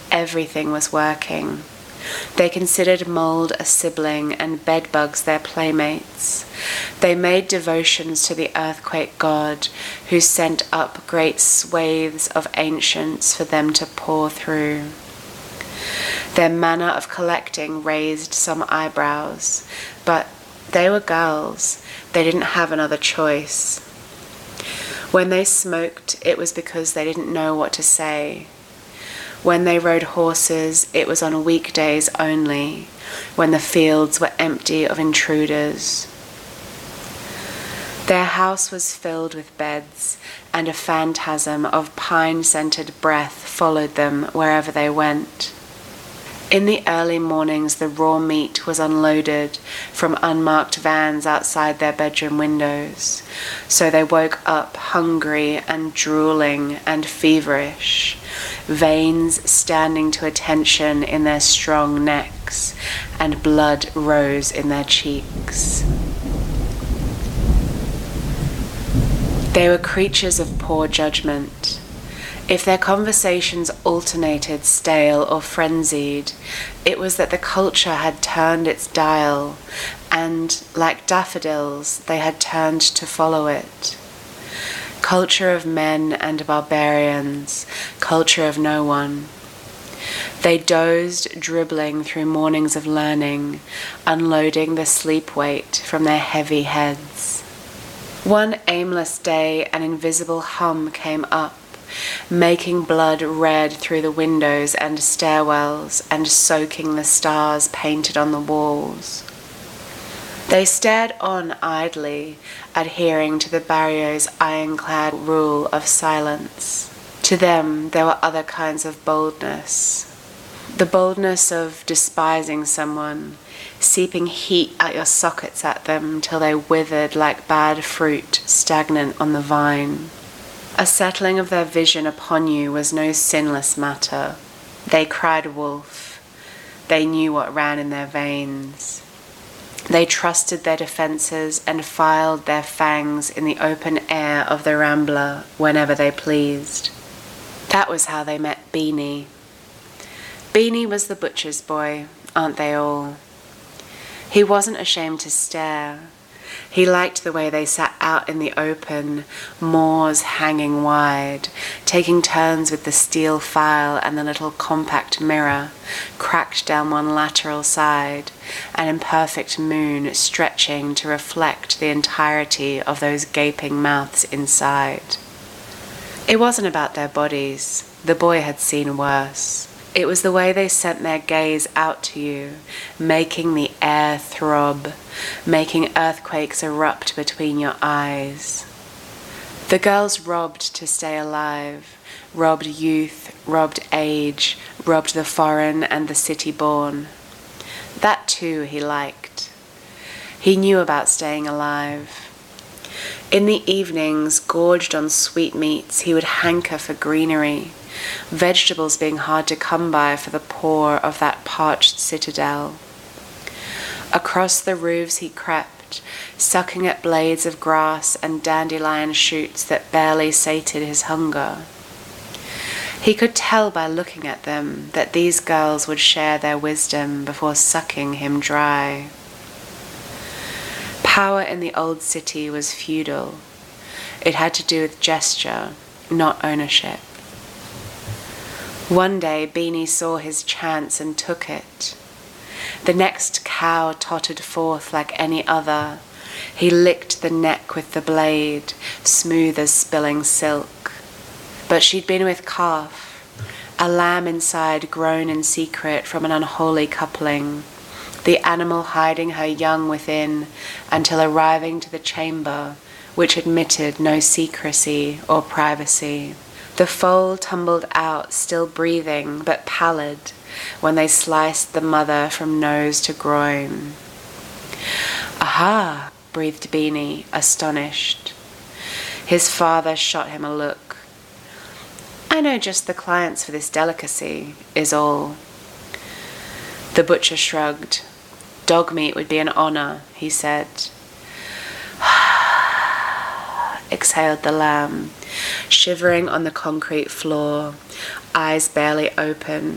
Everything was working. They considered mold a sibling and bedbugs their playmates. They made devotions to the earthquake god, who sent up great swathes of ancients for them to pore through. Their manner of collecting raised some eyebrows, but they were girls. They didn't have another choice. When they smoked, it was because they didn't know what to say. When they rode horses, it was on weekdays only, when the fields were empty of intruders. Their house was filled with beds, and a phantasm of pine-scented breath followed them wherever they went. In the early mornings, the raw meat was unloaded from unmarked vans outside their bedroom windows, so they woke up hungry and drooling and feverish, veins standing to attention in their strong necks, and blood rose in their cheeks. They were creatures of poor judgment. If their conversations alternated stale or frenzied, it was that the culture had turned its dial, and, like daffodils, they had turned to follow it. Culture of men and barbarians, culture of no one. They dozed, dribbling through mornings of learning, unloading the sleep weight from their heavy heads. One aimless day, an invisible hum came up, making blood red through the windows and stairwells and soaking the stars painted on the walls. They stared on idly, adhering to the barrio's ironclad rule of silence. To them, there were other kinds of boldness. The boldness of despising someone, seeping heat at your sockets at them till they withered like bad fruit stagnant on the vine. A settling of their vision upon you was no sinless matter. They cried wolf. They knew what ran in their veins. They trusted their defences and filed their fangs in the open air of the Rambla whenever they pleased. That was how they met Beanie. Beanie was the butcher's boy, aren't they all? He wasn't ashamed to stare. He liked the way they sat out in the open, moors hanging wide, taking turns with the steel file and the little compact mirror, cracked down one lateral side, an imperfect moon stretching to reflect the entirety of those gaping mouths inside. It wasn't about their bodies. The boy had seen worse. It was the way they sent their gaze out to you, making the air throb, making earthquakes erupt between your eyes. The girls robbed to stay alive, robbed youth, robbed age, robbed the foreign and the city-born. That too he liked. He knew about staying alive. In the evenings, gorged on sweetmeats, he would hanker for greenery, vegetables being hard to come by for the poor of that parched citadel. Across the roofs he crept, sucking at blades of grass and dandelion shoots that barely sated his hunger. He could tell by looking at them that these girls would share their wisdom before sucking him dry. Power in the old city was feudal. It had to do with gesture, not ownership. One day Beanie saw his chance and took it. The next cow tottered forth like any other. He licked the neck with the blade, smooth as spilling silk. But she'd been with calf, a lamb inside grown in secret from an unholy coupling, the animal hiding her young within until arriving to the chamber, which admitted no secrecy or privacy. The foal tumbled out, still breathing, but pallid, when they sliced the mother from nose to groin. "Aha!" breathed Beanie, astonished. His father shot him a look. "I know just the clients for this delicacy, is all." The butcher shrugged. "Dog meat would be an honor," he said. Exhaled the lamb, shivering on the concrete floor, eyes barely open,